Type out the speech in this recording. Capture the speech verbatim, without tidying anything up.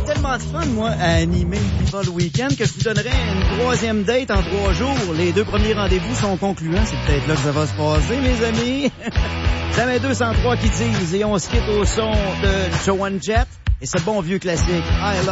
tellement de fun, moi, à animer Viva le week-end que je vous donnerais une troisième date en trois jours. Les deux premiers rendez-vous sont concluants. C'est peut-être là que ça va se passer, mes amis. Jamais deux cent trois qui disent et on se quitte au son de Joan Jett et ce bon vieux classique I Love